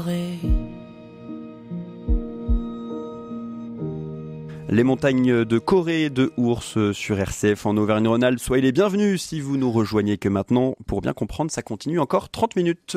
Les montagnes de Corée de Ours sur RCF en Auvergne-Rhône-Alpes. Soyez les bienvenus si vous nous rejoignez que maintenant. Pour bien comprendre, ça continue encore 30 minutes.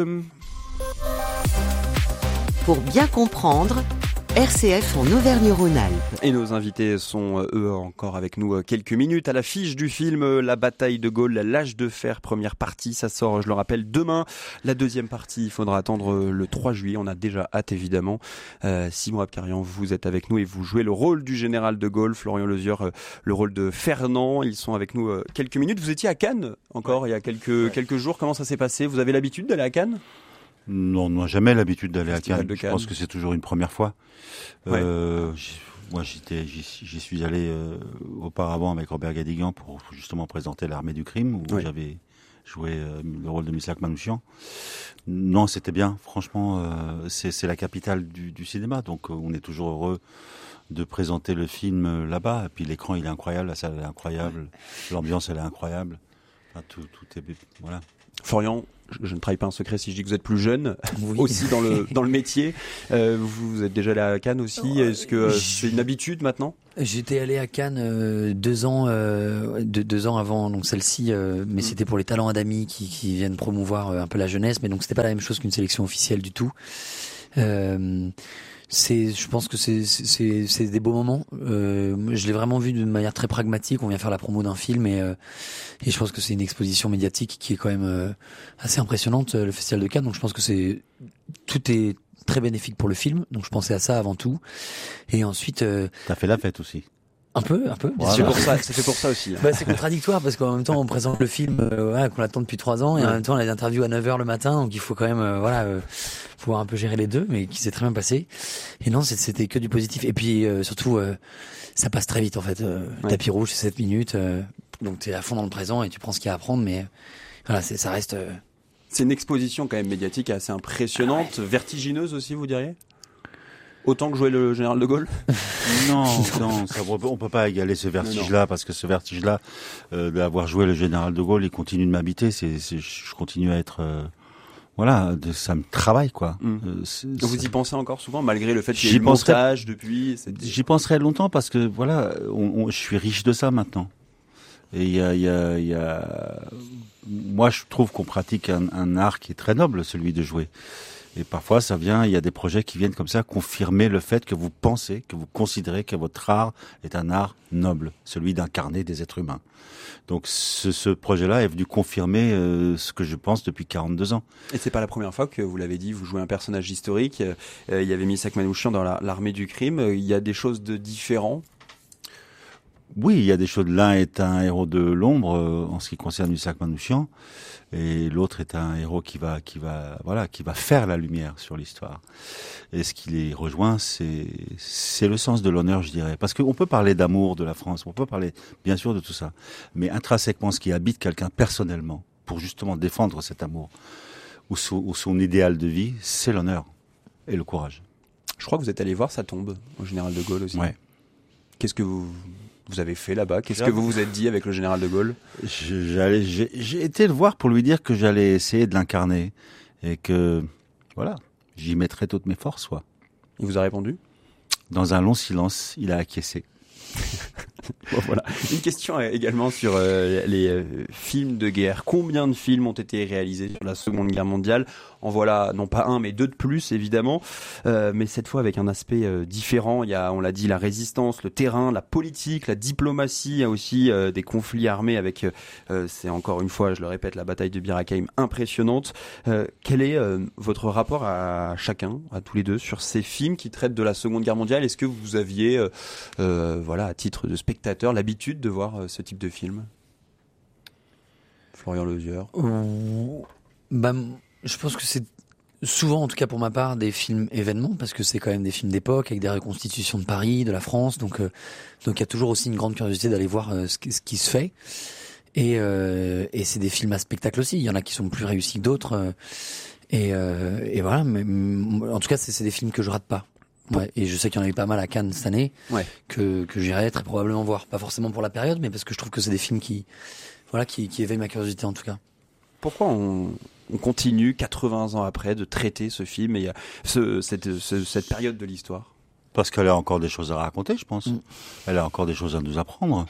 Pour bien comprendre, RCF en Auvergne-Rhône-Alpes. Et nos invités sont, eux, encore avec nous quelques minutes. À l'affiche du film La bataille de Gaulle, l'âge de fer, première partie. Ça sort, je le rappelle, demain. La deuxième partie, il faudra attendre le 3 juillet. On a déjà hâte, évidemment. Simon Abkarian, vous êtes avec nous et vous jouez le rôle du général de Gaulle. Florian Lezieur, le rôle de Fernand. Ils sont avec nous quelques minutes. Vous étiez à Cannes encore il y a quelques jours. Comment ça s'est passé? Vous avez l'habitude d'aller à Cannes? Non, on n'a jamais l'habitude d'aller à Cannes. de Cannes. Je pense que c'est toujours une première fois. Ouais. Moi, j'y suis allé auparavant avec Robert Guédiguian pour justement présenter l'Armée du crime, où j'avais joué le rôle de Missak Manouchian. Non, c'était bien. Franchement, c'est la capitale du cinéma, donc on est toujours heureux de présenter le film là-bas. Et puis l'écran, il est incroyable, la salle elle est incroyable, l'ambiance elle est incroyable. Enfin, tout est voilà. Florian, je ne trahis pas un secret si je dis que vous êtes plus jeune, aussi dans le métier. Vous êtes déjà allé à Cannes aussi. Est-ce que c'est une habitude maintenant? J'étais allé à Cannes 2 ans, 2 ans avant donc celle-ci, mais c'était pour les talents Adami qui viennent promouvoir un peu la jeunesse, mais donc c'était pas la même chose qu'une sélection officielle du tout. Je pense que c'est des beaux moments. Je l'ai vraiment vu d'une manière très pragmatique. On vient faire la promo d'un film et je pense que c'est une exposition médiatique qui est quand même assez impressionnante, le Festival de Cannes. Donc je pense que tout est très bénéfique pour le film. Donc je pensais à ça avant tout. Et ensuite, T'as fait la fête aussi. Un peu. Voilà. C'est fait pour ça aussi. Bah, c'est contradictoire parce qu'en même temps on présente le film qu'on attend depuis 3 ans et en même temps on a des interviews à 9h le matin, donc il faut quand même pouvoir un peu gérer les deux, mais qui s'est très bien passé. Et non, c'était que du positif. Et puis surtout ça passe très vite en fait. Tapis rouge, c'est 7 minutes, donc t'es à fond dans le présent et tu prends ce qu'il y a à prendre, mais voilà, ça reste. C'est une exposition quand même médiatique assez impressionnante, vertigineuse aussi, vous diriez? Autant que jouer le général de Gaulle? Non, on peut pas égaler ce vertige-là, parce que ce vertige-là, d'avoir joué le général de Gaulle, il continue de m'habiter. Je continue à être, ça me travaille, quoi. Vous y pensez encore souvent, malgré le fait qu'il y ait eu le montage depuis? J'y penserai longtemps parce que voilà, je suis riche de ça maintenant. Et il y a, moi je trouve qu'on pratique un art qui est très noble, celui de jouer. Et parfois, il y a des projets qui viennent comme ça confirmer le fait que vous pensez, que vous considérez que votre art est un art noble, celui d'incarner des êtres humains. Donc ce projet-là est venu confirmer ce que je pense depuis 42 ans. Et c'est pas la première fois que vous l'avez dit, vous jouez un personnage historique. Il y avait Missak Manouchian dans l'Armée du crime. Il y a des choses de différents? Oui, il y a des choses. L'un est un héros de l'ombre en ce qui concerne Missak Manouchian, et l'autre est un héros qui va faire la lumière sur l'histoire. Et ce qui les rejoint, c'est le sens de l'honneur, je dirais. Parce qu'on peut parler d'amour de la France, on peut parler bien sûr de tout ça, mais intrinsèquement, ce qui habite quelqu'un personnellement, pour justement défendre cet amour ou son idéal de vie, c'est l'honneur et le courage. Je crois que vous êtes allé voir sa tombe au général de Gaulle aussi. Ouais. Qu'est-ce que vous avez fait là-bas? Qu'est-ce que vous vous êtes dit avec le général de Gaulle? J'ai été le voir pour lui dire que j'allais essayer de l'incarner et que, voilà, j'y mettrais toutes mes forces, quoi. Il vous a répondu? Dans un long silence, il a acquiescé. Bon, voilà. Une question également sur les films de guerre. Combien de films ont été réalisés sur la Seconde Guerre mondiale? En voilà, non pas un, mais 2 de plus, évidemment. Mais cette fois avec un aspect différent. Il y a, on l'a dit, la résistance, le terrain, la politique, la diplomatie. Il y a aussi des conflits armés avec, c'est encore une fois, je le répète, la bataille de Bir Hakeim impressionnante. Quel est votre rapport à chacun, à tous les deux, sur ces films qui traitent de la Seconde Guerre mondiale? Est-ce que vous aviez, à titre de spectateur, l'habitude de voir ce type de film? Florian Lezieur. Je pense que c'est souvent, en tout cas pour ma part, des films événements, parce que c'est quand même des films d'époque avec des reconstitutions de Paris, de la France, donc il y a toujours aussi une grande curiosité d'aller voir ce qui se fait. Et c'est des films à spectacle aussi. Il y en a qui sont plus réussis que d'autres. Et voilà. Mais en tout cas, c'est des films que je rate pas. Ouais, et je sais qu'il y en a eu pas mal à Cannes cette année, que j'irai très probablement voir. Pas forcément pour la période, mais parce que je trouve que c'est des films qui éveillent ma curiosité en tout cas. Pourquoi on continue 80 ans après de traiter ce film et cette période de l'histoire? Parce qu'elle a encore des choses à raconter, je pense. Elle a encore des choses à nous apprendre.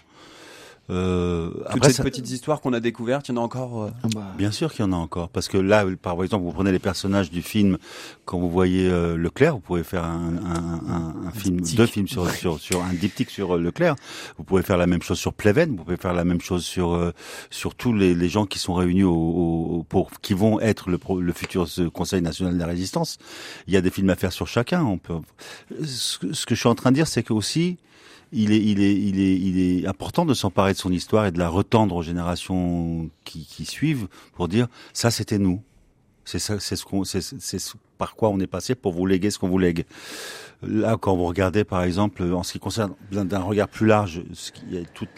Toutes ces petites histoires qu'on a découvertes, il y en a encore. Bien sûr qu'il y en a encore, parce que là, par exemple, vous prenez les personnages du film, quand vous voyez Leclerc, vous pouvez faire un film, deux films sur un diptyque sur Leclerc. Vous pouvez faire la même chose sur Pleven. Vous pouvez faire la même chose sur tous les gens qui sont réunis qui vont être le futur Conseil national de la résistance. Il y a des films à faire sur chacun. Ce que je suis en train de dire, c'est que aussi, il est important de s'emparer de son histoire et de la retendre aux générations qui suivent pour dire ça c'était nous. C'est ça, c'est par quoi on est passé pour vous léguer ce qu'on vous lègue. Là, quand vous regardez par exemple en ce qui concerne d'un regard plus large, il y a tout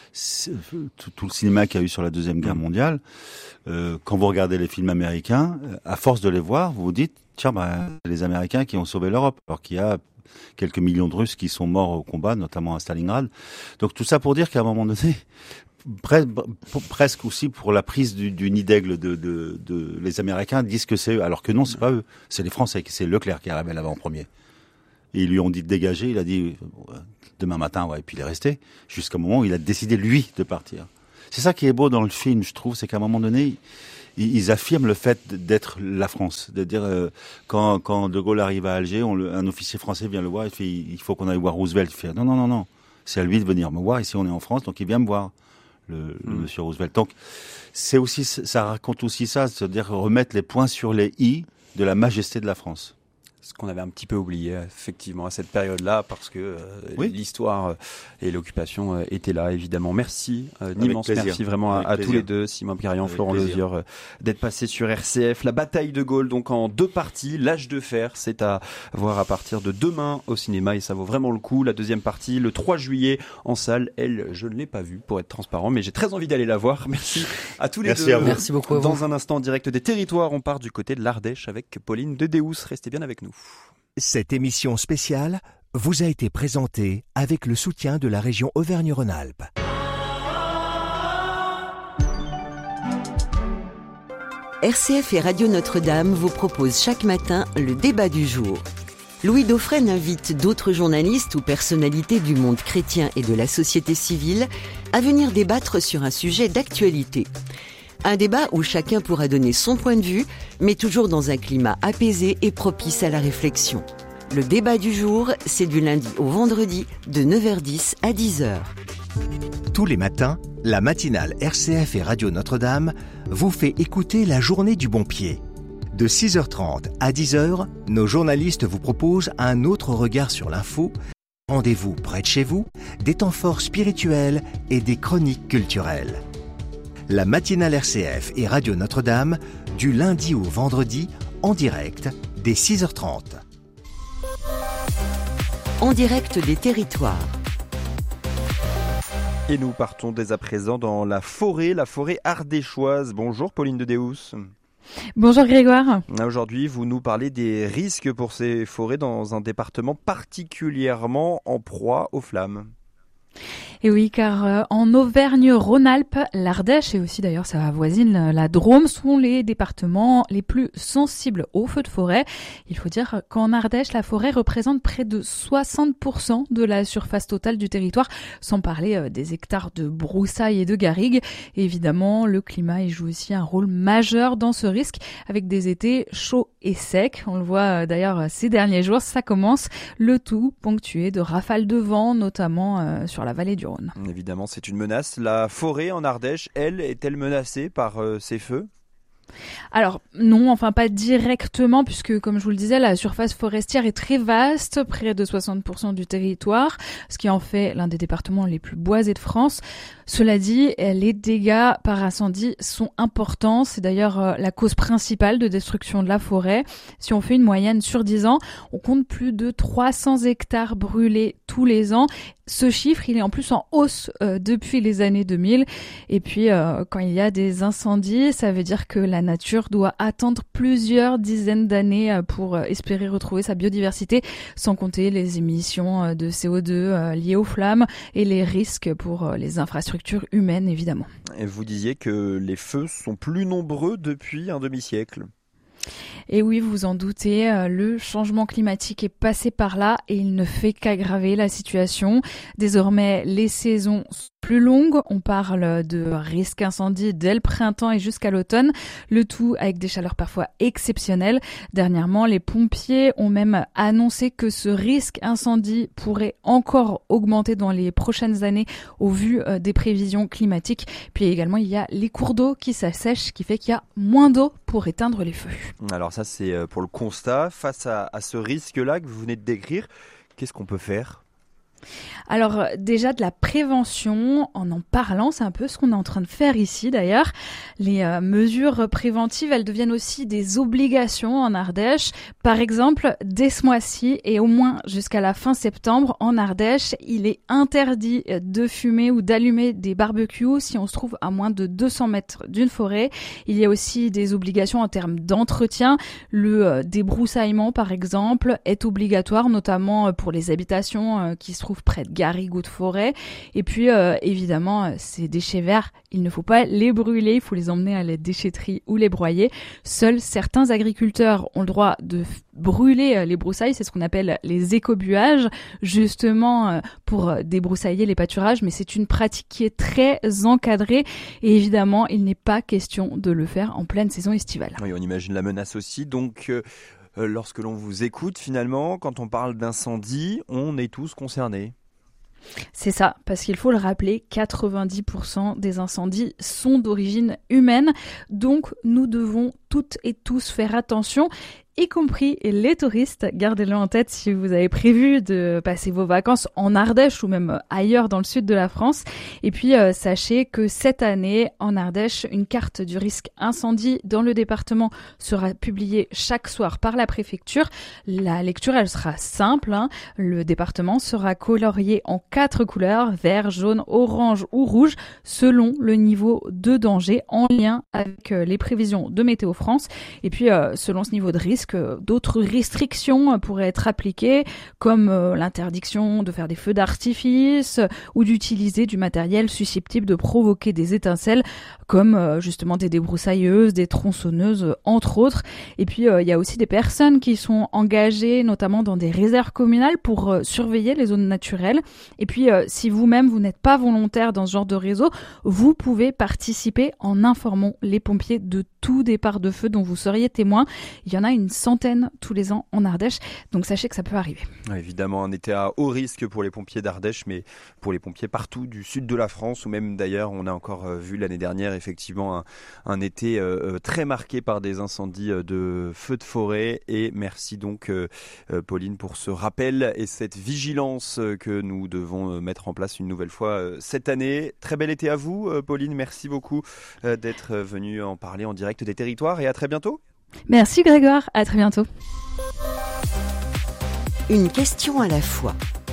le cinéma qu'il y a eu sur la Deuxième Guerre mondiale, quand vous regardez les films américains, à force de les voir, vous vous dites tiens, les Américains qui ont sauvé l'Europe, alors qu'il y a quelques millions de Russes qui sont morts au combat, notamment à Stalingrad. Donc tout ça pour dire qu'à un moment donné, presque aussi pour la prise du nid d'aigle de les Américains disent que c'est eux, alors que non, c'est pas eux, c'est les Français, c'est Leclerc qui est arrivé là-bas en premier. Et ils lui ont dit de dégager, il a dit demain matin, et puis il est resté, jusqu'au moment où il a décidé lui de partir. C'est ça qui est beau dans le film, je trouve, c'est qu'à un moment donné, ils affirment le fait d'être la France, de dire quand De Gaulle arrive à Alger, un officier français vient le voir, il fait il faut qu'on aille voir Roosevelt. Il fait non, c'est à lui de venir me voir. Ici on est en France, donc il vient me voir, le monsieur Roosevelt. Donc c'est aussi, ça raconte aussi ça, c'est-à-dire remettre les points sur les i de la majesté de la France. Ce qu'on avait un petit peu oublié effectivement à cette période-là parce que l'histoire et l'occupation étaient là évidemment. Merci, immense merci vraiment à tous les deux, Simon Pirian, Florent Lozier, d'être passés sur RCF. La bataille de Gaulle donc en 2 parties, l'âge de fer, c'est à voir à partir de demain au cinéma et ça vaut vraiment le coup. La deuxième partie le 3 juillet en salle, elle je ne l'ai pas vue pour être transparent mais j'ai très envie d'aller la voir. Merci à tous les deux. À vous. Merci beaucoup à vous. Dans un instant en direct des territoires, on part du côté de l'Ardèche avec Pauline de Deus. Restez bien avec nous. Cette émission spéciale vous a été présentée avec le soutien de la région Auvergne-Rhône-Alpes. RCF et Radio Notre-Dame vous proposent chaque matin le débat du jour. Louis Dauphren invite d'autres journalistes ou personnalités du monde chrétien et de la société civile à venir débattre sur un sujet d'actualité. Un débat où chacun pourra donner son point de vue, mais toujours dans un climat apaisé et propice à la réflexion. Le débat du jour, c'est du lundi au vendredi de 9h10 à 10h. Tous les matins, la matinale RCF et Radio Notre-Dame vous fait écouter la journée du bon pied. De 6h30 à 10h, nos journalistes vous proposent un autre regard sur l'info, rendez-vous près de chez vous, des temps forts spirituels et des chroniques culturelles. La matinale RCF et Radio Notre-Dame, du lundi au vendredi, en direct, dès 6h30. En direct des territoires. Et nous partons dès à présent dans la forêt ardéchoise. Bonjour Pauline de Deus. Bonjour Grégoire. Aujourd'hui, vous nous parlez des risques pour ces forêts dans un département particulièrement en proie aux flammes. Et oui, car en Auvergne-Rhône-Alpes, l'Ardèche et aussi d'ailleurs sa voisine la Drôme sont les départements les plus sensibles aux feux de forêt. Il faut dire qu'en Ardèche, la forêt représente près de 60% de la surface totale du territoire, sans parler des hectares de broussailles et de garrigues. Et évidemment, le climat y joue aussi un rôle majeur dans ce risque, avec des étés chauds et secs. On le voit d'ailleurs ces derniers jours, ça commence, le tout ponctué de rafales de vent, notamment sur la vallée du Rhône. Évidemment, c'est une menace. La forêt en Ardèche, elle, est-elle menacée par ces feux ? Alors non, enfin pas directement, puisque comme je vous le disais, la surface forestière est très vaste, près de 60% du territoire, ce qui en fait l'un des départements les plus boisés de France. Cela dit, les dégâts par incendie sont importants, c'est d'ailleurs la cause principale de destruction de la forêt. Si on fait une moyenne sur 10 ans, on compte plus de 300 hectares brûlés tous les ans. Ce chiffre, il est en plus en hausse depuis les années 2000. Et puis, quand il y a des incendies, ça veut dire que la nature doit attendre plusieurs dizaines d'années pour espérer retrouver sa biodiversité, sans compter les émissions de CO2 liées aux flammes et les risques pour les infrastructures humaines, évidemment. Et vous disiez que les feux sont plus nombreux depuis un demi-siècle. Et oui, vous vous en doutez, le changement climatique est passé par là et il ne fait qu'aggraver la situation. Désormais, les saisons sont plus longues. On parle de risque incendie dès le printemps et jusqu'à l'automne. Le tout avec des chaleurs parfois exceptionnelles. Dernièrement, les pompiers ont même annoncé que ce risque incendie pourrait encore augmenter dans les prochaines années au vu des prévisions climatiques. Puis également, il y a les cours d'eau qui s'assèchent, ce qui fait qu'il y a moins d'eau pour éteindre les feux. Alors ça, c'est pour le constat. Face à ce risque-là que vous venez de décrire, qu'est-ce qu'on peut faire ? Alors déjà de la prévention, en parlant, c'est un peu ce qu'on est en train de faire ici d'ailleurs. Les mesures préventives, elles deviennent aussi des obligations en Ardèche. Par exemple, dès ce mois-ci et au moins jusqu'à la fin septembre, en Ardèche, il est interdit de fumer ou d'allumer des barbecues si on se trouve à moins de 200 mètres d'une forêt. Il y a aussi des obligations en termes d'entretien. Le débroussaillement, par exemple, est obligatoire, notamment pour les habitations qui se trouvent près de garrigues ou de forêt. Et puis, évidemment, ces déchets verts, il ne faut pas les brûler, il faut les emmener à la déchetterie ou les broyer. Seuls certains agriculteurs ont le droit de brûler les broussailles, c'est ce qu'on appelle les écobuages, justement pour débroussailler les pâturages, mais c'est une pratique qui est très encadrée et évidemment, il n'est pas question de le faire en pleine saison estivale. Oui, on imagine la menace aussi, donc lorsque l'on vous écoute, finalement, quand on parle d'incendie, on est tous concernés. C'est ça, parce qu'il faut le rappeler, 90% des incendies sont d'origine humaine, donc nous devons toutes et tous faire attention, y compris les touristes. Gardez-le en tête si vous avez prévu de passer vos vacances en Ardèche ou même ailleurs dans le sud de la France. Et puis, sachez que cette année, en Ardèche, une carte du risque incendie dans le département sera publiée chaque soir par la préfecture. La lecture, elle sera simple, hein. Le département sera colorié en 4 couleurs, vert, jaune, orange ou rouge, selon le niveau de danger en lien avec les prévisions de Météo France. Et puis, selon ce niveau de risque, d'autres restrictions pourraient être appliquées, comme l'interdiction de faire des feux d'artifice ou d'utiliser du matériel susceptible de provoquer des étincelles, comme justement des débroussailleuses, des tronçonneuses, entre autres. Et puis, il y a aussi des personnes qui sont engagées, notamment dans des réserves communales, pour surveiller les zones naturelles. Et puis, si vous-même, vous n'êtes pas volontaire dans ce genre de réseau, vous pouvez participer en informant les pompiers de tout départ de feu dont vous seriez témoin. Il y en a une centaine tous les ans en Ardèche, donc sachez que ça peut arriver. Évidemment, un été à haut risque pour les pompiers d'Ardèche, mais pour les pompiers partout du sud de la France, ou même d'ailleurs, on a encore vu l'année dernière effectivement un été très marqué par des incendies de feux de forêt. Et merci donc Pauline pour ce rappel et cette vigilance que nous devons mettre en place une nouvelle fois cette année. Très bel été à vous Pauline, merci beaucoup d'être venue en parler en direct des territoires et à très bientôt. Merci Grégoire, à très bientôt. Une question à la fois.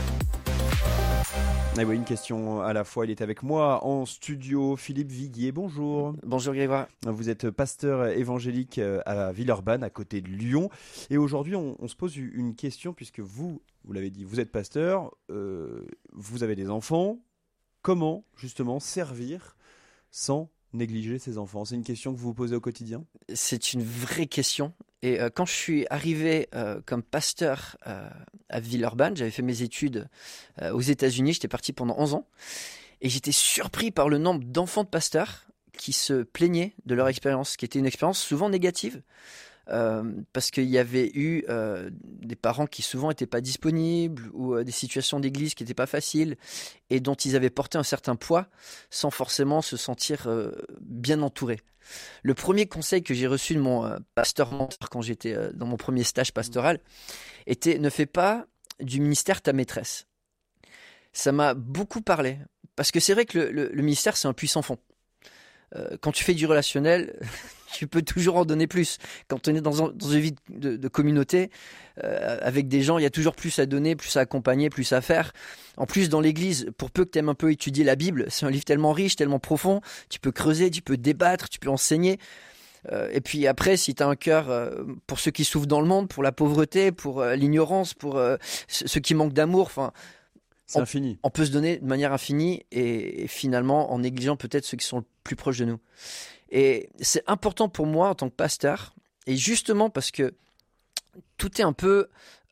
Eh oui, une question à la fois. Il est avec moi en studio. Philippe Viguier, bonjour. Bonjour Grégoire. Vous êtes pasteur évangélique à Villeurbanne, à côté de Lyon. Et aujourd'hui, on se pose une question, puisque vous l'avez dit, vous êtes pasteur, vous avez des enfants. Comment, justement, servir sans négliger ses enfants? C'est une question que vous vous posez au quotidien? C'est une vraie question. Et quand je suis arrivé comme pasteur à Villeurbanne, j'avais fait mes études aux États-Unis, j'étais parti pendant 11 ans, et j'étais surpris par le nombre d'enfants de pasteurs qui se plaignaient de leur expérience, qui était une expérience souvent négative. Parce qu'il y avait eu des parents qui souvent n'étaient pas disponibles ou des situations d'église qui n'étaient pas faciles et dont ils avaient porté un certain poids sans forcément se sentir bien entourés. Le premier conseil que j'ai reçu de mon pasteur mentor quand j'étais dans mon premier stage pastoral était « Ne fais pas du ministère ta maîtresse ». Ça m'a beaucoup parlé parce que c'est vrai que le ministère c'est un puits sans fond. Quand tu fais du relationnel, tu peux toujours en donner plus. Quand on est dans une vie de communauté, avec des gens, il y a toujours plus à donner, plus à accompagner, plus à faire. En plus, dans l'église, pour peu que tu aimes un peu étudier la Bible, c'est un livre tellement riche, tellement profond, tu peux creuser, tu peux débattre, tu peux enseigner. Et puis après, si tu as un cœur pour ceux qui souffrent dans le monde, pour la pauvreté, pour l'ignorance, pour ceux qui manquent d'amour, c'est infini. On peut se donner de manière infinie et finalement en négligeant peut-être ceux qui sont le plus proches de nous. Et c'est important pour moi en tant que pasteur, et justement parce que tout est un peu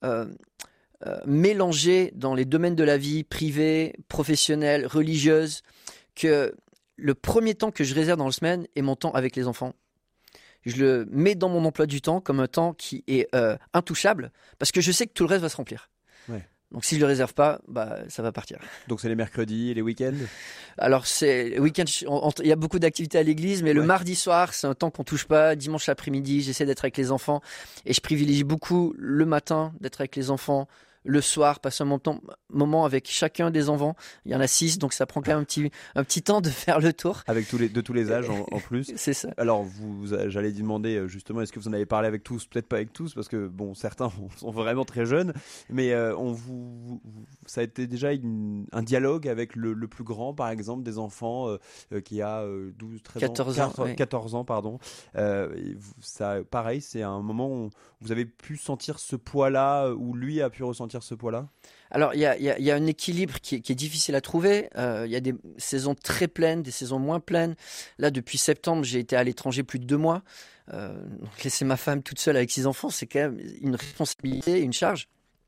mélangé dans les domaines de la vie, privée, professionnelle, religieuse, que le premier temps que je réserve dans la semaine est mon temps avec les enfants. Je le mets dans mon emploi du temps comme un temps qui est intouchable, parce que je sais que tout le reste va se remplir. Ouais. Donc si je le réserve pas, ça va partir. Donc c'est les mercredis et les week-ends? Alors c'est week-end, il y a beaucoup d'activités à l'église, mais le mardi soir, c'est un temps qu'on touche pas. Dimanche après-midi, j'essaie d'être avec les enfants et je privilégie beaucoup le matin d'être avec les enfants. Le soir, passer un moment avec chacun des enfants. Il y en a 6, donc ça prend quand même un petit temps de faire le tour. Avec tous les âges en plus. C'est ça. Alors, j'allais demander justement, est-ce que vous en avez parlé avec tous? Peut-être pas avec tous, parce que bon, certains sont vraiment très jeunes, mais ça a été déjà un dialogue avec le plus grand, par exemple, des enfants qui a 12, 13 14 ans, pardon. Ça, pareil, c'est un moment où vous avez pu sentir ce poids-là, où lui a pu ressentir ce poids-là? Alors, il y a un équilibre qui est difficile à trouver. Il y a des saisons très pleines, des saisons moins pleines. Là, depuis septembre, j'ai été à l'étranger plus de 2 mois. Donc laisser ma femme toute seule avec 6 enfants, c'est quand même une responsabilité, une charge.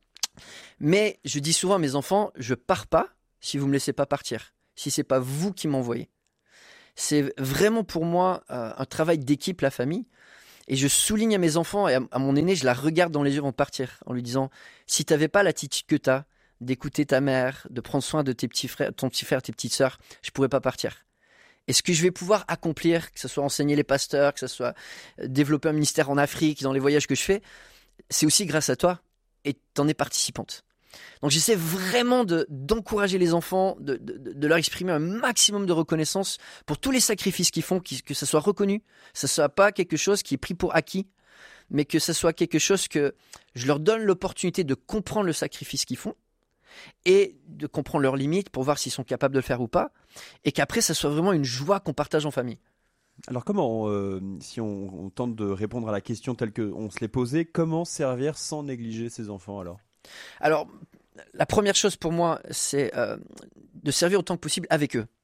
Mais je dis souvent à mes enfants, je pars pas si vous me laissez pas partir, si c'est pas vous qui m'envoyez. C'est vraiment pour moi un travail d'équipe, la famille. Et je souligne à mes enfants et à mon aîné, je la regarde dans les yeux avant de partir, en lui disant, si tu n'avais pas l'attitude que tu as, d'écouter ta mère, de prendre soin de tes petits frères, ton petit frère, tes petites sœurs, je ne pourrais pas partir. Et ce que je vais pouvoir accomplir, que ce soit enseigner les pasteurs, que ce soit développer un ministère en Afrique, dans les voyages que je fais, c'est aussi grâce à toi et tu en es participante. Donc j'essaie vraiment d'encourager les enfants, de leur exprimer un maximum de reconnaissance pour tous les sacrifices qu'ils font, que ça soit reconnu, que ça soit pas quelque chose qui est pris pour acquis, mais que ça soit quelque chose que je leur donne l'opportunité de comprendre le sacrifice qu'ils font et de comprendre leurs limites pour voir s'ils sont capables de le faire ou pas, et qu'après ça soit vraiment une joie qu'on partage en famille. Alors comment, si on tente de répondre à la question telle qu'on se l'est posée, comment servir sans négliger ses enfants alors ? Alors, la première chose pour moi, c'est de servir autant que possible avec eux.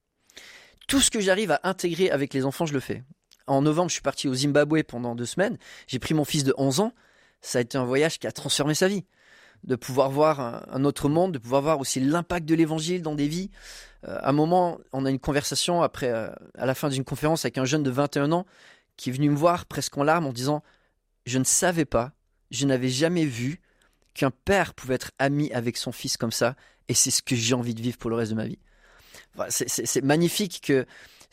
Tout ce que j'arrive à intégrer avec les enfants, je le fais. En novembre, je suis parti au Zimbabwe pendant 2 semaines. J'ai pris mon fils de 11 ans. Ça a été un voyage qui a transformé sa vie. De pouvoir voir un autre monde, de pouvoir voir aussi l'impact de l'évangile dans des vies. À un moment, on a une conversation après, à la fin d'une conférence avec un jeune de 21 ans qui est venu me voir presque en larmes en disant « Je ne savais pas, je n'avais jamais vu qu'un père pouvait être ami avec son fils comme ça, et c'est ce que j'ai envie de vivre pour le reste de ma vie. » C'est magnifique que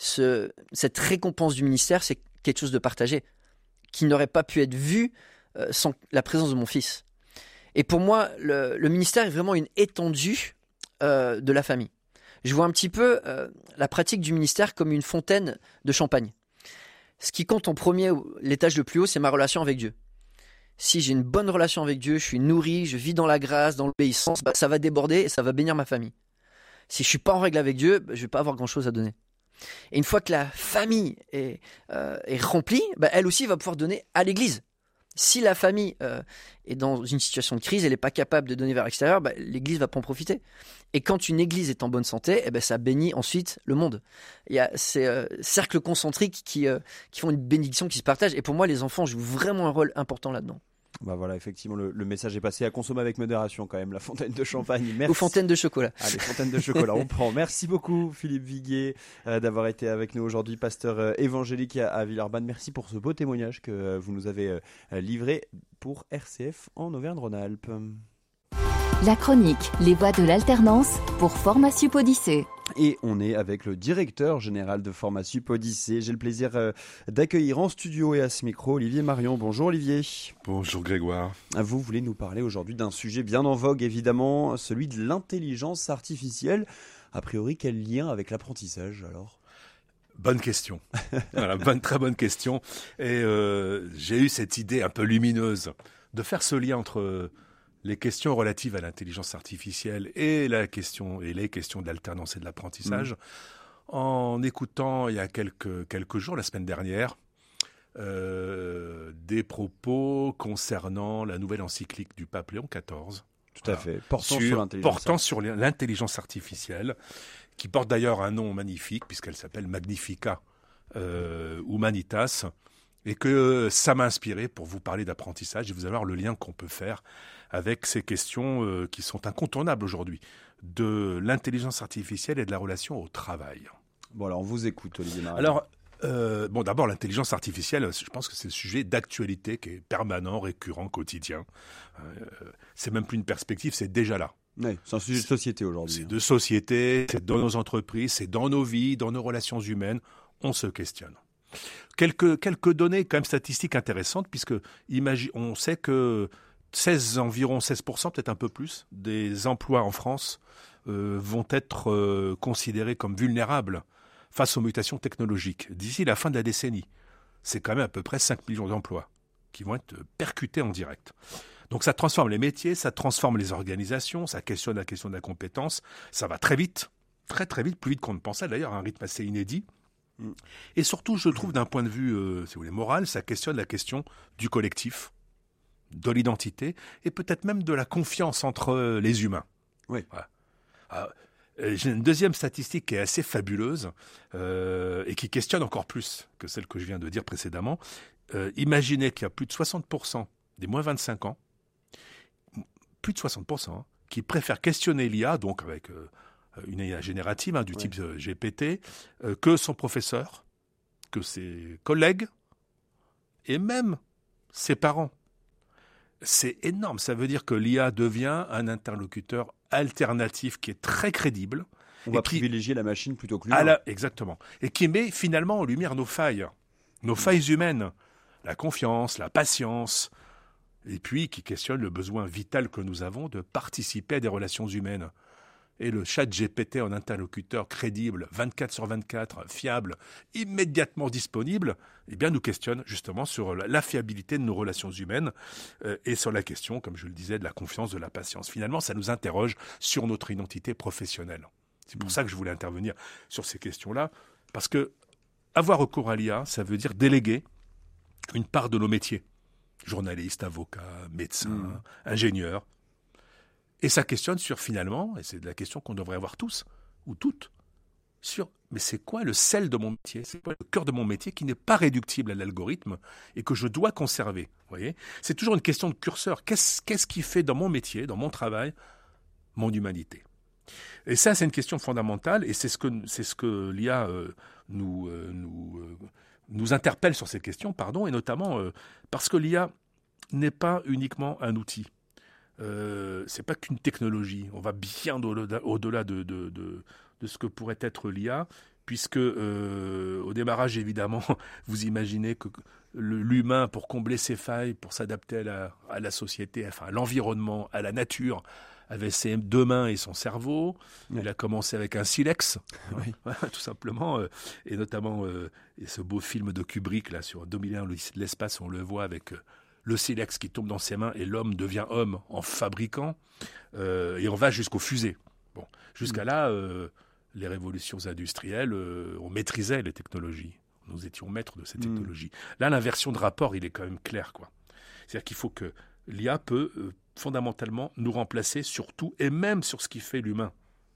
cette récompense du ministère, c'est quelque chose de partagé, qui n'aurait pas pu être vu sans la présence de mon fils. Et pour moi, le ministère est vraiment une étendue de la famille. Je vois un petit peu la pratique du ministère comme une fontaine de champagne. Ce qui compte en premier, l'étage le plus haut, c'est ma relation avec Dieu. Si j'ai une bonne relation avec Dieu, je suis nourri, je vis dans la grâce, dans l'obéissance, ça va déborder et ça va bénir ma famille. Si je suis pas en règle avec Dieu, je vais pas avoir grand-chose à donner. Et une fois que la famille est remplie, elle aussi va pouvoir donner à l'Église. Si la famille est dans une situation de crise, elle n'est pas capable de donner vers l'extérieur, l'Église va pas en profiter. Et quand une Église est en bonne santé, ça bénit ensuite le monde. Il y a ces cercles concentriques qui font une bénédiction, qui se partagent. Et pour moi, les enfants jouent vraiment un rôle important là-dedans. Voilà, effectivement, le message est passé. À consommer avec modération quand même, la fontaine de champagne. Merci. Ou fontaine de chocolat. Allez, fontaine de chocolat, on prend. Merci beaucoup Philippe Viguier d'avoir été avec nous aujourd'hui, pasteur évangélique à Villeurbanne. Merci pour ce beau témoignage que vous nous avez livré pour RCF en Auvergne-Rhône-Alpes. La chronique Les Voix de l'Alternance pour Formasup Odyssée. Et on est avec le directeur général de Formasup Odyssée. J'ai le plaisir d'accueillir en studio et à ce micro Olivier Marion. Bonjour Olivier. Bonjour Grégoire. Vous voulez nous parler aujourd'hui d'un sujet bien en vogue évidemment, celui de l'intelligence artificielle. A priori, quel lien avec l'apprentissage alors ? Bonne question. Voilà, très bonne question. Et j'ai eu cette idée un peu lumineuse de faire ce lien entre les questions relatives à l'intelligence artificielle et les questions de l'alternance et de l'apprentissage, en écoutant il y a quelques jours, la semaine dernière, des propos concernant la nouvelle encyclique du pape Léon XIV. Tout à fait. Portant sur l'intelligence artificielle, qui porte d'ailleurs un nom magnifique, puisqu'elle s'appelle Magnifica Humanitas, et que ça m'a inspiré pour vous parler d'apprentissage et vous allez voir le lien qu'on peut faire avec ces questions qui sont incontournables aujourd'hui, de l'intelligence artificielle et de la relation au travail. Bon, alors on vous écoute, Olivier Marais. Alors, d'abord, l'intelligence artificielle, je pense que c'est un sujet d'actualité qui est permanent, récurrent, quotidien. C'est même plus une perspective, c'est déjà là. Oui, c'est un sujet de société aujourd'hui. C'est de société, c'est dans nos entreprises, c'est dans nos vies, dans nos relations humaines. On se questionne. Quelques données quand même statistiques intéressantes, puisque on sait que environ 16%, peut-être un peu plus, des emplois en France vont être considérés comme vulnérables face aux mutations technologiques. D'ici la fin de la décennie, c'est quand même à peu près 5 millions d'emplois qui vont être percutés en direct. Donc ça transforme les métiers, ça transforme les organisations, ça questionne la question de la compétence, ça va très vite, très très vite, plus vite qu'on ne pensait d'ailleurs, à un rythme assez inédit. Et surtout, je trouve, d'un point de vue si vous voulez, moral, ça questionne la question du collectif, de l'identité, et peut-être même de la confiance entre les humains. Oui. Voilà. J'ai une deuxième statistique qui est assez fabuleuse et qui questionne encore plus que celle que je viens de dire précédemment. Imaginez qu'il y a plus de 60% des moins 25 ans, plus de 60%, qui préfèrent questionner l'IA, donc avec une IA générative du type GPT, que son professeur, que ses collègues et même ses parents. C'est énorme, ça veut dire que l'IA devient un interlocuteur alternatif qui est très crédible. On va privilégier la machine plutôt que l'humain. Exactement. Et qui met finalement en lumière nos failles humaines, la confiance, la patience, et puis qui questionne le besoin vital que nous avons de participer à des relations humaines. Et le chat GPT en interlocuteur crédible, 24/24, fiable, immédiatement disponible, eh bien nous questionne justement sur la fiabilité de nos relations humaines et sur la question, comme je le disais, de la confiance, de la patience. Finalement, ça nous interroge sur notre identité professionnelle. C'est pour ça que je voulais intervenir sur ces questions-là, parce que avoir recours à l'IA, ça veut dire déléguer une part de nos métiers. Journalistes, avocats, médecins, ingénieurs. Et ça questionne sur finalement, et c'est la question qu'on devrait avoir tous, ou toutes, sur mais c'est quoi le sel de mon métier, c'est quoi le cœur de mon métier qui n'est pas réductible à l'algorithme et que je dois conserver. Vous voyez, c'est toujours une question de curseur. Qu'est-ce qui fait dans mon métier, dans mon travail, mon humanité? Et ça, c'est une question fondamentale et c'est ce que l'IA nous interpelle sur ces questions, et notamment parce que l'IA n'est pas uniquement un outil. C'est pas qu'une technologie. On va bien au-delà de ce que pourrait être l'IA, puisque au démarrage, évidemment, vous imaginez que l'humain, pour combler ses failles, pour s'adapter à la société, enfin à l'environnement, à la nature, avait ses deux mains et son cerveau. Il a commencé avec un silex, tout simplement, et notamment ce beau film de Kubrick là sur 2001, l'Odyssée de l'espace, on le voit avec le silex qui tombe dans ses mains et l'homme devient homme en fabriquant, et on va jusqu'aux fusées. Bon, jusqu'à là, les révolutions industrielles, on maîtrisait les technologies. Nous étions maîtres de ces technologies. Là, l'inversion de rapport, il est quand même clair, quoi. C'est-à-dire qu'il faut que l'IA peut fondamentalement nous remplacer sur tout et même sur ce qui fait l'humain.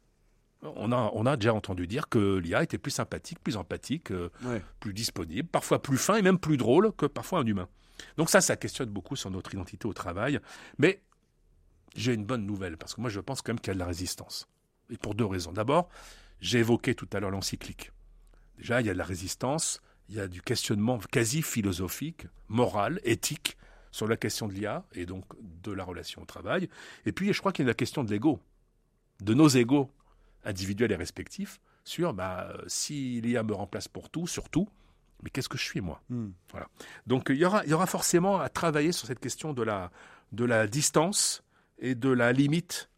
On a déjà entendu dire que l'IA était plus sympathique, plus empathique, plus disponible, parfois plus fin et même plus drôle que parfois un humain. Donc ça questionne beaucoup sur notre identité au travail. Mais j'ai une bonne nouvelle, parce que moi je pense quand même qu'il y a de la résistance. Et pour deux raisons. D'abord, j'ai évoqué tout à l'heure l'encyclique. Déjà, il y a de la résistance, il y a du questionnement quasi philosophique, moral, éthique, sur la question de l'IA et donc de la relation au travail. Et puis, je crois qu'il y a la question de l'ego, de nos égos individuels et respectifs, sur si l'IA me remplace pour tout, sur tout, mais qu'est-ce que je suis, moi? Voilà. Donc, il y aura forcément à travailler sur cette question de la distance et de la limite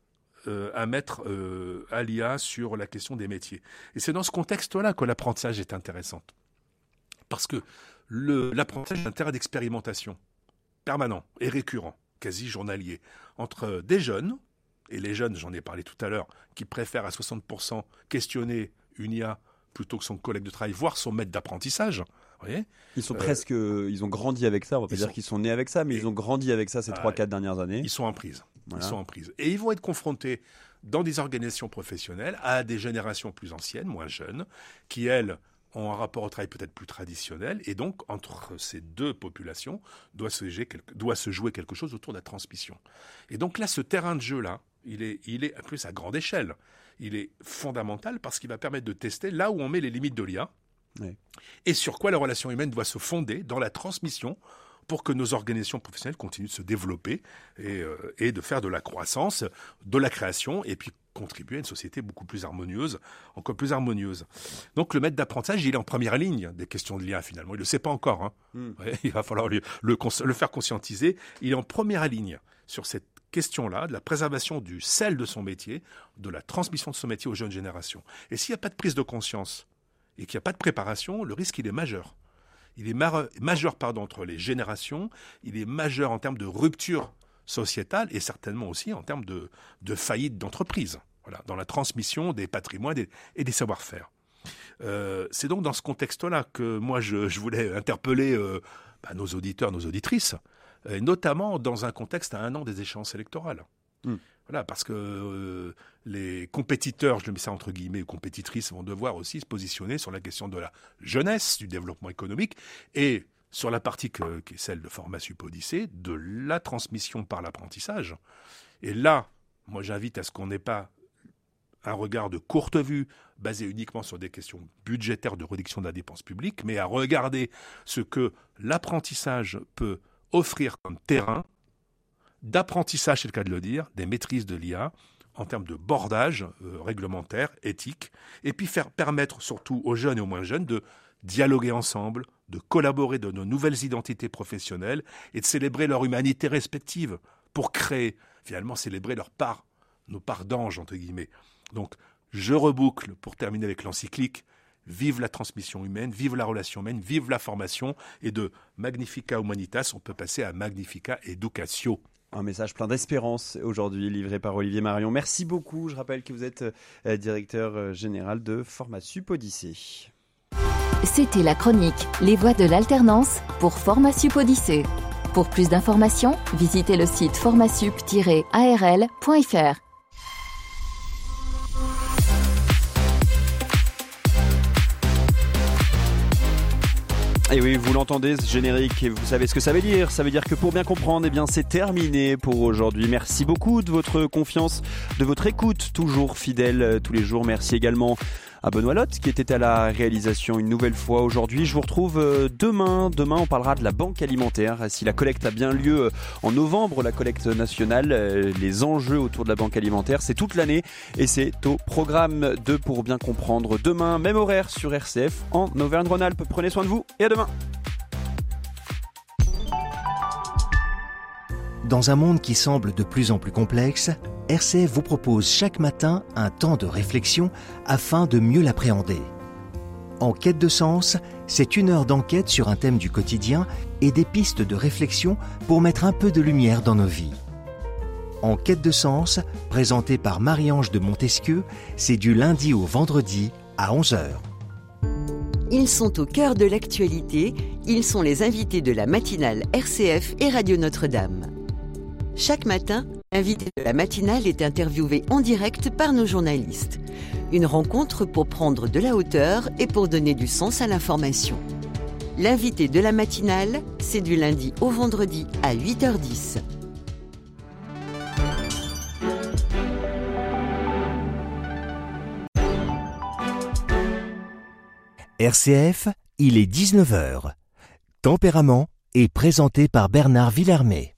à mettre à l'IA sur la question des métiers. Et c'est dans ce contexte-là que l'apprentissage est intéressant. Parce que l'apprentissage est un terrain d'expérimentation permanent et récurrent, quasi journalier, entre des jeunes, et les jeunes, j'en ai parlé tout à l'heure, qui préfèrent à 60% questionner une IA plutôt que son collègue de travail, voire son maître d'apprentissage. Vous voyez, ils sont ils ont grandi avec ça, on va pas dire qu'ils sont nés avec ça, mais ils ont grandi avec ça ces 3-4 dernières années. Ils sont en prise. Voilà. Ils sont en prise. Et ils vont être confrontés dans des organisations professionnelles à des générations plus anciennes, moins jeunes, qui, elles, ont un rapport au travail peut-être plus traditionnel. Et donc, entre ces deux populations, doit se jouer quelque chose autour de la transmission. Et donc là, ce terrain de jeu-là, il est en plus à grande échelle. Il est fondamental parce qu'il va permettre de tester là où on met les limites de l'IA. Oui. Et sur quoi la relation humaine doit se fonder dans la transmission pour que nos organisations professionnelles continuent de se développer et de faire de la croissance, de la création, et puis contribuer à une société beaucoup plus harmonieuse, encore plus harmonieuse. Donc le maître d'apprentissage, il est en première ligne des questions de l'IA finalement. Il ne le sait pas encore. Hein. Ouais, il va falloir le faire conscientiser. Il est en première ligne sur cette question-là, de la préservation du sel de son métier, de la transmission de son métier aux jeunes générations. Et s'il n'y a pas de prise de conscience et qu'il n'y a pas de préparation, le risque, il est majeur. Il est majeur entre les générations, il est majeur en termes de rupture sociétale et certainement aussi en termes de faillite d'entreprise, voilà, dans la transmission des patrimoines et des savoir-faire. C'est donc dans ce contexte-là que moi je voulais interpeller nos auditeurs, nos auditrices, et notamment dans un contexte à 1 an des échéances électorales. Voilà, parce que les compétiteurs, je le mets ça entre guillemets, compétitrices, vont devoir aussi se positionner sur la question de la jeunesse, du développement économique, et sur la partie qui est celle de Format Sup Odyssée, de la transmission par l'apprentissage. Et là, moi j'invite à ce qu'on n'ait pas un regard de courte vue, basé uniquement sur des questions budgétaires de réduction de la dépense publique, mais à regarder ce que l'apprentissage peut offrir comme terrain d'apprentissage, c'est le cas de le dire, des maîtrises de l'IA en termes de bordage réglementaire, éthique, et puis permettre surtout aux jeunes et aux moins jeunes de dialoguer ensemble, de collaborer de nos nouvelles identités professionnelles et de célébrer leur humanité respective pour créer, finalement, célébrer nos parts d'ange, entre guillemets. Donc, je reboucle pour terminer avec l'encyclique. Vive la transmission humaine, vive la relation humaine, vive la formation, et de Magnifica Humanitas, on peut passer à Magnifica Educatio. Un message plein d'espérance aujourd'hui, livré par Olivier Marion. Merci beaucoup. Je rappelle que vous êtes directeur général de Format Sup Odyssée. C'était la chronique Les Voix de l'Alternance pour Format Sup Odyssée. Pour plus d'informations, visitez le site formasup-arl.fr. Et oui, vous l'entendez, ce générique, et vous savez ce que ça veut dire. Ça veut dire que pour bien comprendre, eh bien, c'est terminé pour aujourd'hui. Merci beaucoup de votre confiance, de votre écoute, toujours fidèle tous les jours. Merci également à Benoît Lotte qui était à la réalisation une nouvelle fois aujourd'hui. Je vous retrouve demain. Demain, on parlera de la banque alimentaire. Si la collecte a bien lieu en novembre, la collecte nationale, les enjeux autour de la banque alimentaire, c'est toute l'année et c'est au programme de Pour bien comprendre. Demain, même horaire sur RCF en Auvergne-Rhône-Alpes. Prenez soin de vous et à demain. Dans un monde qui semble de plus en plus complexe, RCF vous propose chaque matin un temps de réflexion afin de mieux l'appréhender. En quête de sens, c'est 1 heure d'enquête sur un thème du quotidien et des pistes de réflexion pour mettre un peu de lumière dans nos vies. En quête de sens, présenté par Marie-Ange de Montesquieu, c'est du lundi au vendredi à 11h. Ils sont au cœur de l'actualité, ils sont les invités de la matinale RCF et Radio Notre-Dame. Chaque matin, l'invité de la matinale est interviewé en direct par nos journalistes. Une rencontre pour prendre de la hauteur et pour donner du sens à l'information. L'invité de la matinale, c'est du lundi au vendredi à 8h10. RCF, il est 19h. Tempérament est présenté par Bernard Villermé.